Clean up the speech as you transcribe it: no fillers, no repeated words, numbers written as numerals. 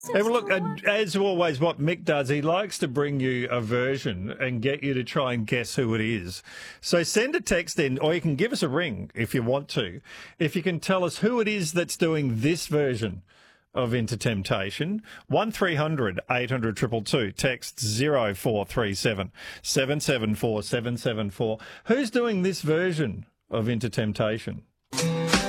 Hey, well, look, as always, what Mick does, he likes to bring you a version and get you to try and guess who it is. So send a text in, or you can give us a ring if you want to. If you can tell us who it is that's doing this version of Into Temptation, 1300 800 222, text 0437 774 774. Who's doing this version of Into Temptation?